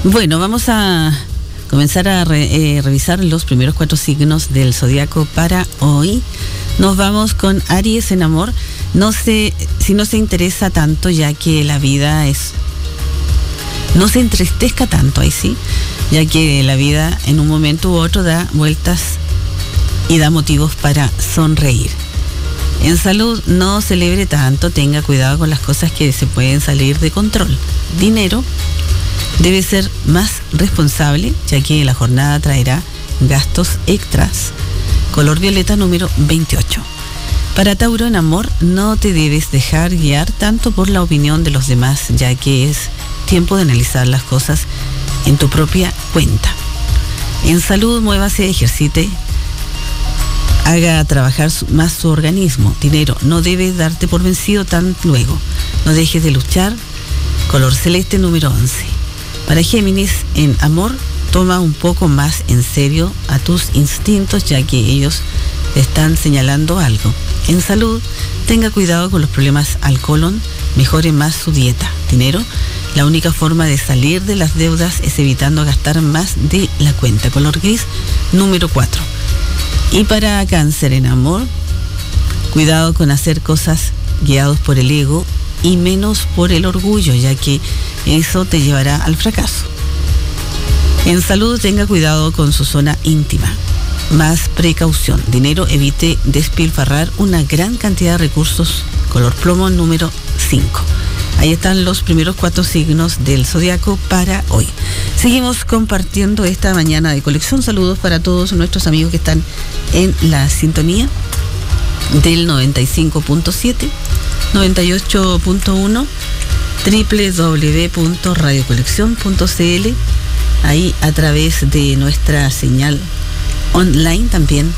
Bueno, vamos a comenzar a revisar los primeros 4 signos del zodiaco para hoy. Nos vamos con Aries en amor. No sé si no se interesa tanto, ya que la vida es... No se entristezca tanto, ahí sí, ya que la vida en un momento u otro da vueltas y da motivos para sonreír. En salud, no celebre tanto, tenga cuidado con las cosas que se pueden salir de control. Dinero, debe ser más responsable, ya que la jornada traerá gastos extras. Color violeta número 28. Para Tauro en amor, no te debes dejar guiar tanto por la opinión de los demás, ya que es tiempo de analizar las cosas en tu propia cuenta. En salud, muévase, ejercite, haga trabajar más su organismo. Dinero, no debes darte por vencido tan luego. No dejes de luchar. Color celeste número 11. Para Géminis, en amor, toma un poco más en serio a tus instintos, ya que ellos te están señalando algo. En salud, tenga cuidado con los problemas al colon, mejore más su dieta. Dinero, la única forma de salir de las deudas es evitando gastar más de la cuenta. Color gris número 4. Y para Cáncer en amor, cuidado con hacer cosas guiados por el ego y menos por el orgullo, ya que eso te llevará al fracaso. En salud, tenga cuidado con su zona íntima, más precaución. Dinero, evite despilfarrar una gran cantidad de recursos. Color plomo número 5. Ahí están los primeros 4 signos del zodiaco para hoy. Seguimos compartiendo esta mañana de colección. Saludos para todos nuestros amigos que están en la sintonía del 95.7, 98.1, www.radiocolección.cl, ahí a través de nuestra señal online también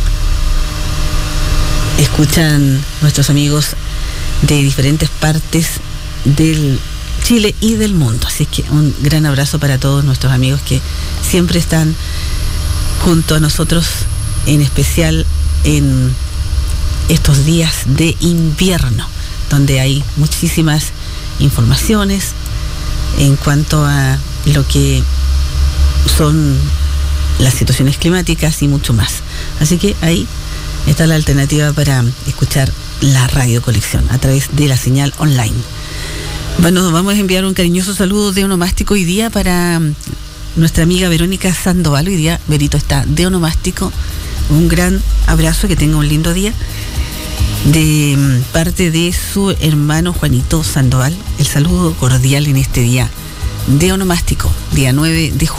escuchan nuestros amigos de diferentes partes del Chile y del mundo. Así que un gran abrazo para todos nuestros amigos que siempre están junto a nosotros, en especial en estos días de invierno, donde hay muchísimas informaciones en cuanto a lo que son las situaciones climáticas y mucho más. Así que ahí está la alternativa para escuchar la Radio Colección a través de la señal online. Bueno, vamos a enviar un cariñoso saludo de onomástico hoy día para nuestra amiga Verónica Sandoval. Hoy día Verito está de onomástico. Un gran abrazo, que tenga un lindo día. De parte de su hermano Juanito Sandoval, el saludo cordial en este día de onomástico, día 9 de junio.